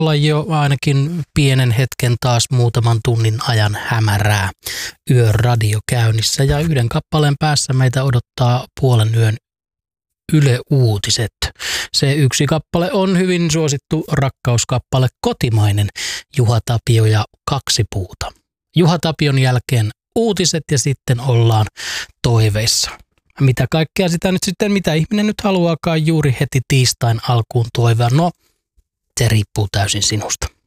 olla jo ainakin pienen hetken taas muutaman tunnin ajan hämärää yön radio käynnissä. Ja yhden kappaleen päässä meitä odottaa puolen yön Yle Uutiset. Se yksi kappale on hyvin suosittu rakkauskappale, kotimainen Juha Tapio ja Kaksi puuta. Juha Tapion jälkeen uutiset ja sitten ollaan toiveissa. Mitä kaikkea sitä nyt sitten, mitä ihminen nyt haluaakaan juuri heti tiistain alkuun toivoa? No, se riippuu täysin sinusta.